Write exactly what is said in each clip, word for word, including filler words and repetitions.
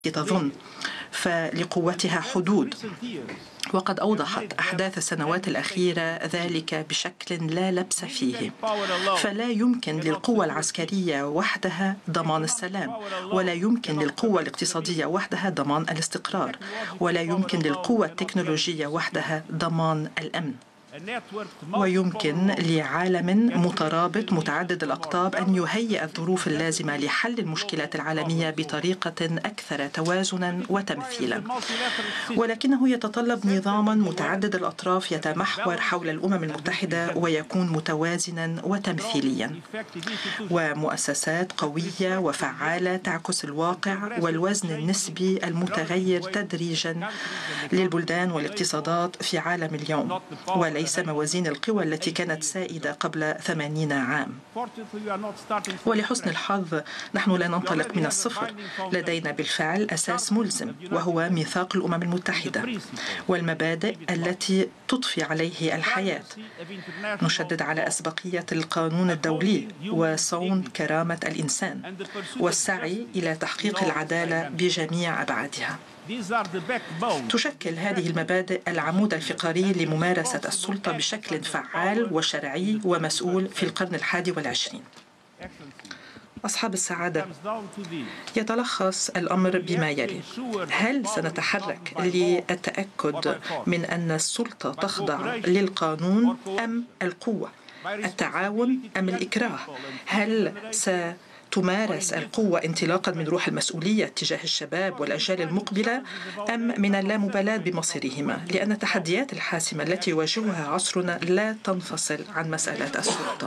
تظن، فلقوتها حدود. وقد أوضحت أحداث السنوات الأخيرة ذلك بشكل لا لبس فيه. فلا يمكن للقوة العسكرية وحدها ضمان السلام، ولا يمكن للقوة الاقتصادية وحدها ضمان الاستقرار، ولا يمكن للقوة التكنولوجية وحدها ضمان الأمن. ويمكن لعالم مترابط متعدد الأقطاب أن يهيئ الظروف اللازمة لحل المشكلات العالمية بطريقة أكثر توازنا وتمثيلا، ولكنه يتطلب نظاما متعدد الأطراف يتمحور حول الأمم المتحدة ويكون متوازنا وتمثيليا، ومؤسسات قوية وفعالة تعكس الواقع والوزن النسبي المتغير تدريجا للبلدان والاقتصادات في عالم اليوم، وليس موازين القوى التي كانت سائدة قبل ثمانين عام. ولحسن الحظ نحن لا ننطلق من الصفر، لدينا بالفعل أساس ملزم وهو ميثاق الأمم المتحدة والمبادئ التي تضفي عليه الحياة. نشدد على أسبقية القانون الدولي وصون كرامة الإنسان والسعي إلى تحقيق العدالة بجميع أبعادها. تشكل هذه المبادئ العمود الفقري لممارسة السلطة بشكل فعال وشرعي ومسؤول في القرن الحادي والعشرين. أصحاب السعادة، يتلخص الأمر بما يلي: هل سنتحرك للتأكد من أن السلطة تخضع للقانون أم القوة؟ التعاون أم الإكراه؟ هل س تمارس القوة انطلاقا من روح المسؤولية تجاه الشباب والأجيال المقبلة أم من اللامبالاة بمصيرهما؟ لأن التحديات الحاسمة التي يواجهها عصرنا لا تنفصل عن مسألة السلطة،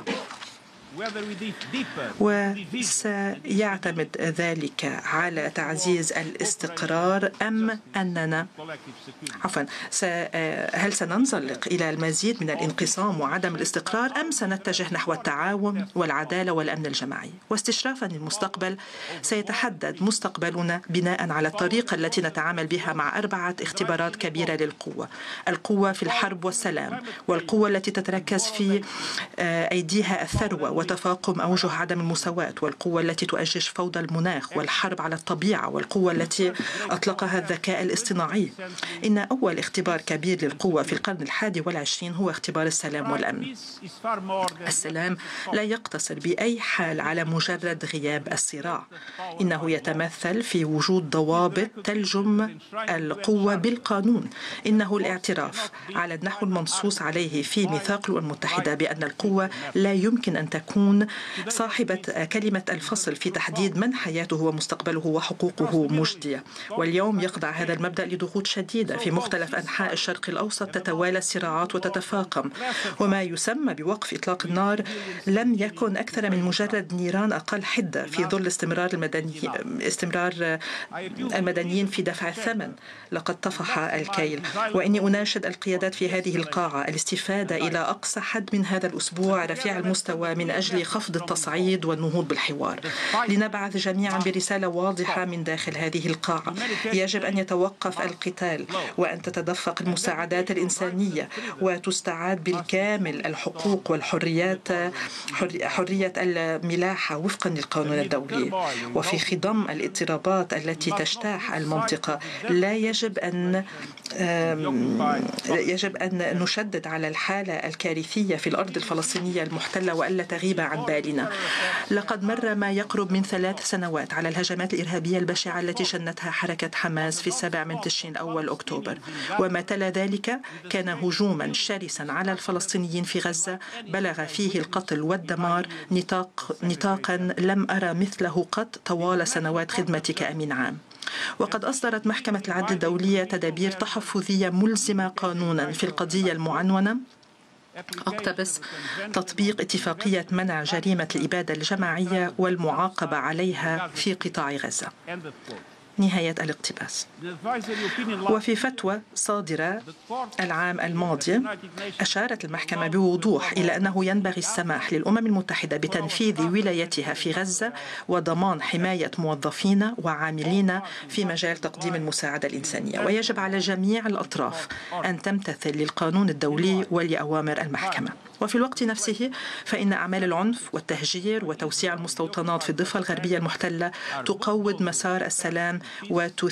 وسيعتمد ذلك على تعزيز الاستقرار أم أننا عفوا هل سننزلق إلى المزيد من الانقسام وعدم الاستقرار أم سنتجه نحو التعاون والعدالة والأمن الجماعي؟ واستشرافا للمستقبل، سيتحدد مستقبلنا بناء على الطريقة التي نتعامل بها مع أربعة اختبارات كبيرة للقوة: القوة في الحرب والسلام، والقوة التي تتركز في أيديها الثروة وتفاقم أوجه عدم المساواة، والقوة التي تؤجج فوضى المناخ والحرب على الطبيعة، والقوة التي أطلقها الذكاء الاصطناعي. إن أول اختبار كبير للقوة في القرن الحادي والعشرين هو اختبار السلام والأمن. السلام لا يقتصر بأي حال على مجرد غياب الصراع، إنه يتمثل في وجود ضوابط تلجم القوة بالقانون. إنه الاعتراف على النحو المنصوص عليه في ميثاق الأمم المتحدة بأن القوة لا يمكن أن تكون صاحبة كلمة الفصل في تحديد من حياته ومستقبله وحقوقه مجدية. واليوم يخضع هذا المبدأ لضغوط شديدة في مختلف أنحاء الشرق الأوسط، تتوالى الصراعات وتتفاقم، وما يسمى بوقف إطلاق النار لم يكن أكثر من مجرد نيران أقل حدة في ظل استمرار المدني استمرار المدنيين في دفع الثمن. لقد طفح الكيل، وإني أناشد القيادات في هذه القاعة الاستفادة إلى أقصى حد من هذا الأسبوع رفيع المستوى من أجل خفض التصعيد والنهوض بالحوار، لنبعث جميعا برسالة واضحة من داخل هذه القاعة: يجب أن يتوقف القتال، وأن تتدفق المساعدات الإنسانية، وتستعاد بالكامل الحقوق والحريات حرية الملاحة وفقا للقانون الدولي. وفي خضم الاضطرابات التي تجتاح المنطقة لا يجب أن يجب أن نشدد على الحالة الكارثية في الأرض الفلسطينية المحتلة وألا تغيب عن بالنا. لقد مر ما يقرب من ثلاث سنوات على الهجمات الإرهابية البشعة التي شنتها حركة حماس في السابع من تشرين الأول أكتوبر، وما تلا ذلك كان هجوما شرسا على الفلسطينيين في غزة بلغ فيه القتل والدمار نطاق نطاقا لم أرى مثله قط طوال سنوات خدمتي كأمين عام. وقد أصدرت محكمة العدل الدولية تدابير تحفظية ملزمة قانونا في القضية المعنونة اقتبس تطبيق اتفاقية منع جريمة الإبادة الجماعية والمعاقبة عليها في قطاع غزة. نهاية الاقتباس. وفي فتوى صادرة العام الماضي أشارت المحكمة بوضوح إلى أنه ينبغي السماح للأمم المتحدة بتنفيذ ولايتها في غزة وضمان حماية موظفين وعاملين في مجال تقديم المساعدة الإنسانية، ويجب على جميع الأطراف أن تمتثل للقانون الدولي ولأوامر المحكمة. وفي الوقت نفسه فإن أعمال العنف والتهجير وتوسيع المستوطنات في الضفة الغربية المحتلة تقوض مسار السلام وتثير